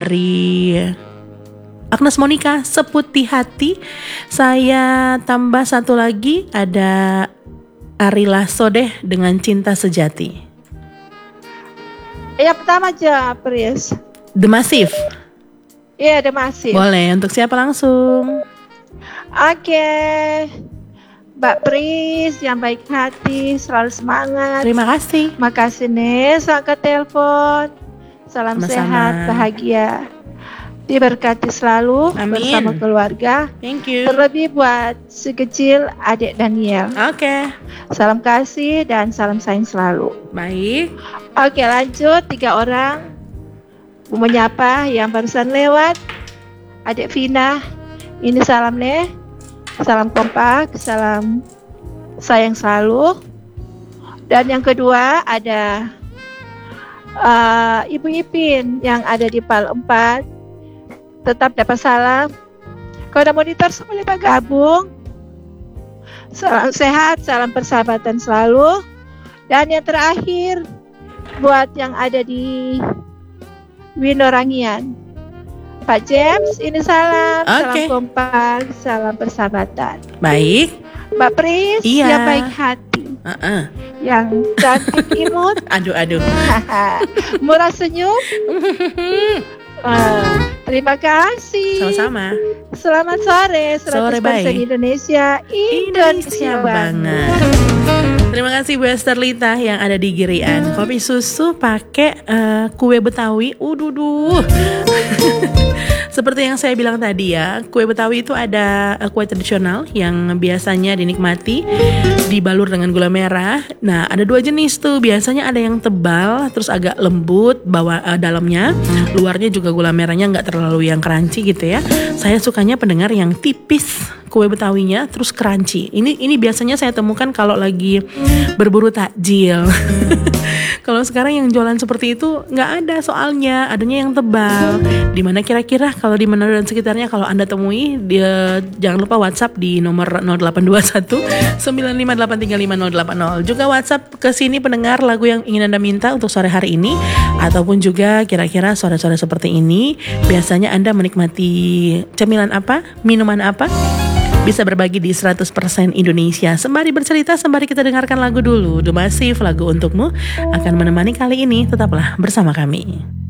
dari Agnes Monica, Seputih Hati. Saya tambah satu lagi, ada Arila Sodeh dengan Cinta Sejati. Yang pertama aja, Pris. The Massive. Iya, The Massive. Boleh, untuk siapa langsung? Oke. Mbak Pris yang baik hati, selalu semangat. Terima kasih. Makasih nih, angkat telepon. Salam Sama-sama. sehat, bahagia. Diberkati selalu. Amin. Bersama keluarga. Thank you. Terlebih buat si kecil adik Daniel. Oke. Salam kasih dan salam sayang selalu. Baik. Oke, lanjut 3 orang. Menyapa yang barusan lewat. Adik Vina. Ini salam nih. Salam kompak, salam sayang selalu. Dan yang kedua ada Ibu Ipin yang ada di PAL 4. Tetap dapat salam. Kalau ada monitor boleh bergabung. Salam sehat, salam persahabatan selalu. Dan yang terakhir buat yang ada di Winorangian, Pak James, ini salam. Salam kompak, salam persahabatan. Baik. Mbak Pris, iya. yang baik hati, yang cantik imut, aduh, murah senyum. Terima kasih. Sama-sama. Selamat sore. Sore baik. Indonesia banget. Terima kasih Bu Esther Lita yang ada di Girian. Kopi susu pakai kue Betawi. Seperti yang saya bilang tadi ya, kue Betawi itu ada kue tradisional yang biasanya dinikmati dibalur dengan gula merah. Nah, ada 2 jenis tuh. Biasanya ada yang tebal, terus agak lembut dalamnya, luarnya juga gula merahnya nggak terlalu yang crunchy gitu ya. Saya sukanya pendengar yang tipis kue Betawinya, terus crunchy. Ini biasanya saya temukan kalau lagi berburu takjil. Kalau sekarang yang jualan seperti itu nggak ada, soalnya adanya yang tebal. Dimana kira-kira kalau di Manado dan sekitarnya kalau Anda temui, jangan lupa WhatsApp di nomor 0821 9583580. Juga WhatsApp ke sini pendengar lagu yang ingin Anda minta untuk sore hari ini, ataupun juga kira-kira sore-sore seperti ini biasanya Anda menikmati cemilan apa, minuman apa. Bisa berbagi di 100% Indonesia. Sembari bercerita, sembari kita dengarkan lagu dulu. The Massive, lagu untukmu akan menemani kali ini. Tetaplah bersama kami.